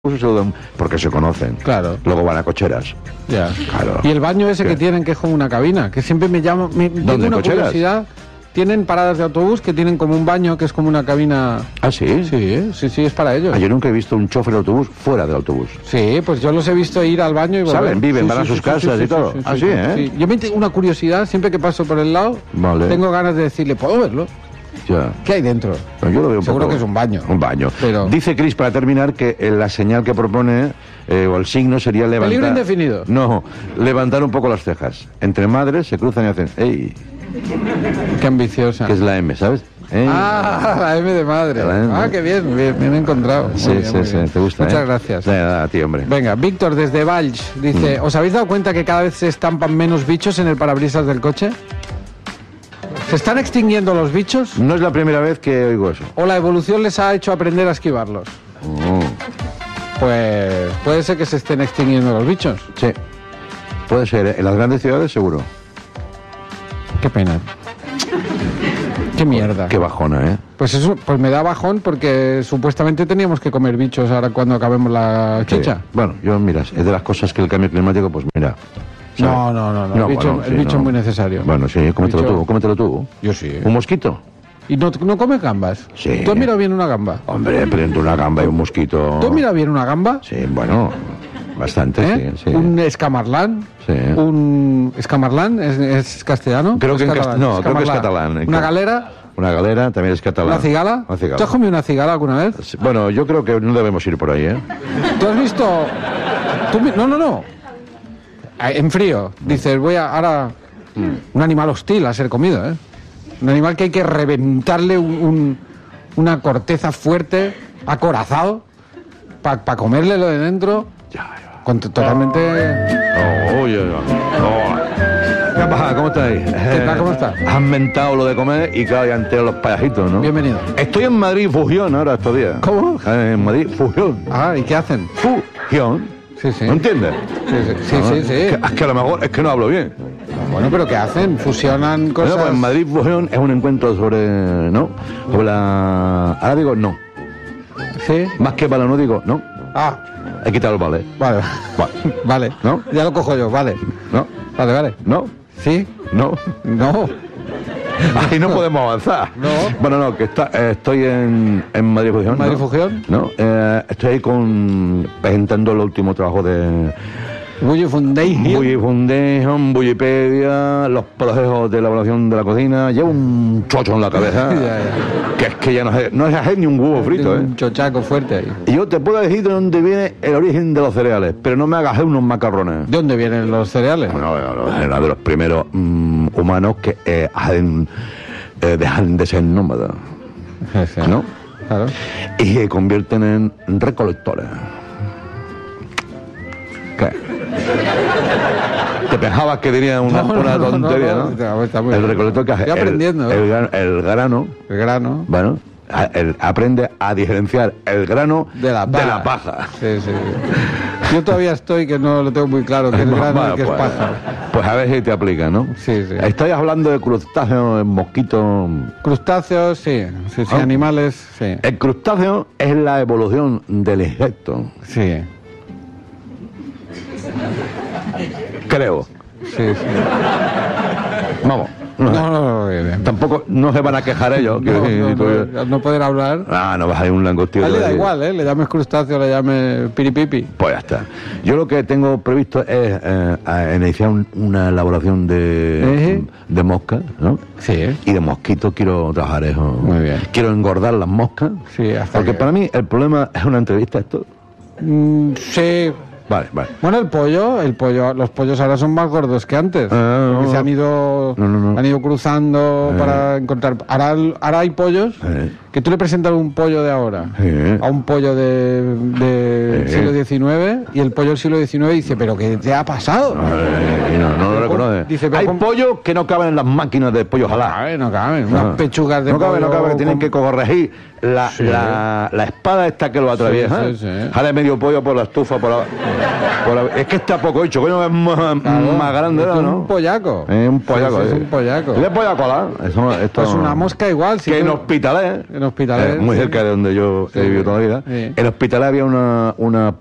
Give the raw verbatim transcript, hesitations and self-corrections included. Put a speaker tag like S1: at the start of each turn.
S1: porque se conocen.
S2: Claro.
S1: Luego van a cocheras.
S2: Ya.
S1: Claro.
S2: Y el baño ese
S1: ¿Qué?
S2: que tienen, que es como una cabina, que siempre me llama... Me,
S1: ¿Dónde,
S2: tengo una
S1: cocheras?
S2: curiosidad. Tienen paradas de autobús que tienen como un baño que es como una cabina...
S1: ¿Ah, sí?
S2: Sí, sí, sí, es para ellos.
S1: Ah, yo nunca he visto un chofer de autobús fuera del autobús.
S2: Sí, pues yo los he visto ir al baño y volver.
S1: ¿Saben? Viven,
S2: Sí,
S1: van
S2: sí,
S1: a sus
S2: sí,
S1: casas
S2: sí,
S1: y
S2: sí,
S1: todo.
S2: sí, sí,
S1: ¿Ah,
S2: sí,
S1: sí,
S2: sí,
S1: eh?
S2: sí. Yo me tengo una curiosidad, siempre que paso por el lado,
S1: Vale.
S2: tengo ganas de decirle, ¿puedo verlo?
S1: Ya.
S2: ¿Qué hay dentro?
S1: Bueno, yo lo veo un
S2: Seguro
S1: poco-
S2: que es un baño.
S1: Un baño.
S2: Pero-
S1: Dice Chris, para terminar, que eh, la señal que propone, eh, o el signo, sería levantar...
S2: Peligro indefinido.
S1: No, levantar un poco las cejas. Entre madres se cruzan y hacen... ¡Ey!
S2: Qué ambiciosa.
S1: Que es la M, ¿sabes? ¡Ey!
S2: Ah, la M de madre.
S1: La M.
S2: Ah, qué bien, bien, bien encontrado. Muy
S1: Sí,
S2: bien,
S1: sí,
S2: muy
S1: sí,
S2: bien.
S1: te gusta,
S2: Muchas
S1: ¿eh?
S2: gracias.
S1: De nada, a ti, hombre.
S2: Venga, Víctor desde Valls dice,
S1: Mm.
S2: ¿os habéis dado cuenta que cada vez se estampan menos bichos en el parabrisas del coche? ¿Se están extinguiendo los bichos?
S1: No es la primera vez que oigo eso.
S2: ¿O la evolución les ha hecho aprender a esquivarlos?
S1: Oh,
S2: Pues puede ser que se estén extinguiendo los bichos.
S1: sí, puede ser, ¿eh? En las grandes ciudades seguro.
S2: Qué pena. Qué mierda.
S1: Qué bajona, ¿eh?
S2: Pues eso, pues me da bajón porque supuestamente teníamos que comer bichos ahora cuando acabemos la
S1: Sí.
S2: chicha.
S1: Bueno, yo, mira, es de las cosas que el cambio climático, pues mira... ¿sabes?
S2: No, no, no, no. El bicho,
S1: bueno,
S2: el
S1: sí,
S2: bicho
S1: no.
S2: es muy necesario.
S1: Bueno, sí, cómetelo
S2: Bicho-
S1: tú, cómetelo tú.
S2: Yo sí.
S1: ¿Un mosquito?
S2: ¿Y no, no comes gambas?
S1: Sí.
S2: ¿Tú has mirado bien una gamba?
S1: Hombre, prende una gamba y un mosquito...
S2: ¿Tú has mirado bien una gamba?
S1: Sí, bueno, bastante,
S2: ¿Eh?
S1: sí, sí.
S2: ¿Un escamarlán?
S1: Sí.
S2: ¿Un escamarlán? ¿Es, es castellano?
S1: Creo
S2: ¿O
S1: que
S2: es
S1: en cast-
S2: catalán?
S1: no, creo que es
S2: Escamarlán.
S1: catalán.
S2: ¿Una galera?
S1: Una galera, también es catalán.
S2: ¿Una cigala?
S1: Una cigala.
S2: ¿Tú has comido una cigala alguna vez?
S1: Sí, bueno, yo creo que no debemos ir por ahí, ¿eh?
S2: ¿Tú has visto...? ¿Tú mi- No, no, no. Ah, en frío. Dices, voy a... Ahora... Un animal hostil a ser comido, ¿eh? Un animal que hay que reventarle un- un- una corteza fuerte, acorazado, para comerle lo de dentro.
S1: Ya, ya.
S2: Con, totalmente...
S1: Oh, oye, oh. ¿Qué pasa? ¿Cómo estáis?
S2: ¿Qué tal? ¿Cómo estás?
S1: Has mentado lo de comer y claro, ya entero los payajitos, ¿no?
S2: Bienvenido.
S1: Estoy en Madrid Fusión ahora estos días.
S2: ¿Cómo?
S1: Eh, En Madrid Fusión.
S2: Ah, ¿y qué hacen?
S1: Fusión.
S2: Sí, sí.
S1: ¿No entiendes?
S2: Sí, sí, sí,
S1: Ah,
S2: sí,
S1: Es
S2: sí.
S1: que, es que a lo mejor es que no hablo bien.
S2: Bueno, pero ¿qué hacen? Fusionan
S1: Bueno,
S2: cosas...
S1: pues en Madrid Fusión es un encuentro sobre... ¿No? Sobre la... Ahora digo no.
S2: Sí.
S1: Más que vale no digo no.
S2: Ah,
S1: He quitado el vale.
S2: vale.
S1: Vale.
S2: Vale.
S1: ¿No?
S2: Ya lo cojo yo, vale.
S1: No.
S2: Vale, vale.
S1: No.
S2: ¿Sí?
S1: No.
S2: No.
S1: Ahí no podemos avanzar.
S2: No.
S1: Bueno, no, que está, eh, estoy en, en Madrid Fusión.
S2: ¿Madrid
S1: ¿no?
S2: Fusión?
S1: No, eh, estoy ahí con presentando el último trabajo de
S2: Bully Foundation.
S1: Bully Foundation, Bullipedia, los procesos de elaboración de la cocina. Llevo un chocho en la cabeza.
S2: Ya, ya.
S1: Que es que ya no sé, no es hacer ni un huevo frito, ¿eh?
S2: Un chochaco fuerte ahí.
S1: Y yo te puedo decir de dónde viene el origen de los cereales, pero no me hagas hacer unos macarrones.
S2: ¿De dónde vienen los cereales?
S1: Bueno, era de los primeros mm, humanos que eh, hacen, eh, dejan de ser nómadas,
S2: Sí,
S1: ¿no?
S2: Claro.
S1: Y se convierten en recolectores. ¿Qué? ¿Te pensabas que tenía una,
S2: No, no,
S1: una
S2: no,
S1: tontería,
S2: no,
S1: no?
S2: no, está- está muy
S1: El
S2: bien.
S1: recolector que hace...
S2: Estoy
S1: el-
S2: aprendiendo,
S1: El,
S2: ¿eh?
S1: gran- el grano,
S2: El grano.
S1: bueno, a- el- aprende a diferenciar el grano
S2: De la paja.
S1: de la paja.
S2: Sí, sí. Yo todavía estoy que no lo tengo muy claro, que es grano
S1: Bueno,
S2: y que es
S1: pues,
S2: paja.
S1: Pues a ver si te aplica, ¿no?
S2: Sí, sí.
S1: Estáis hablando de crustáceos, mosquitos...
S2: Crustáceos, sí. Sí, sí,
S1: Ah.
S2: animales, sí.
S1: El crustáceo es la evolución del insecto,
S2: Sí.
S1: creo.
S2: Sí, sí.
S1: Vamos. No,
S2: No, no, no, bien, bien.
S1: Tampoco no se van a quejar ellos. que
S2: No,
S1: si
S2: no,
S1: tú-
S2: no, al no poder hablar.
S1: Ah, no vas a ir un langostino.
S2: A él le da
S1: ahí.
S2: igual, ¿eh? Le llames crustáceo, le llames piripipi.
S1: Pues ya está. Yo lo que tengo previsto es eh, a- iniciar un- una elaboración de,
S2: Ujú.
S1: de moscas, ¿no?
S2: Sí.
S1: Y de mosquitos quiero trabajar eso.
S2: Muy bien.
S1: Quiero engordar las moscas.
S2: Sí, hasta
S1: Porque
S2: que-
S1: para mí el problema es una entrevista esto.
S2: Mm, sí.
S1: Vale, vale.
S2: Bueno, el pollo, el pollo, los pollos ahora son más gordos que antes.
S1: Ah,
S2: porque
S1: no.
S2: se han ido,
S1: No, no, no.
S2: han ido cruzando
S1: Eh.
S2: para encontrar. Ahora, ahora hay pollos
S1: Eh.
S2: que tú le presentas un pollo de ahora
S1: Eh.
S2: a un pollo de, de
S1: Eh.
S2: siglo diecinueve y el pollo del siglo diecinueve dice, pero ¿qué te ha pasado?
S1: Ay, no, no lo reconoce. Eh.
S2: Dice, pero
S1: Hay
S2: con-
S1: pollos que no caben en las máquinas de pollo jalá.
S2: caben, no caben. Unas
S1: Ah.
S2: pechugas de
S1: No cabe, no
S2: pollo
S1: cabe, tienen
S2: con-
S1: que corregir la,
S2: Sí.
S1: la, la espada esta que lo atraviesa.
S2: Sí, sí, sí.
S1: Jale medio pollo por la estufa, por la, por la- Es que está poco hecho, coño, es más,
S2: Claro,
S1: más grande,
S2: es
S1: ¿no?
S2: un pollaco.
S1: Es un pollaco.
S2: Sí, sí, es
S1: eh.
S2: un pollaco.
S1: ¿Le pollaco la? Eso no, esto
S2: Pues
S1: no-
S2: una mosca igual. Si
S1: que en
S2: tú-
S1: Hospitalet,
S2: En Hospitalet,
S1: eh, muy
S2: sí.
S1: cerca de donde yo
S2: Sí,
S1: he vivido toda la vida,
S2: sí.
S1: en Hospitalet había una, una